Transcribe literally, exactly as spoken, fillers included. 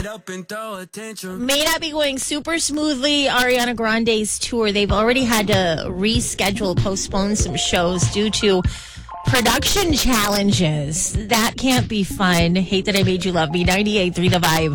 Up and throw attention. May not be going super smoothly. Ariana Grande's tour, they've already had to reschedule, postpone some shows due to production challenges. That can't be fun. Hate That I Made You Love Me. ninety-eight point three The Vibe.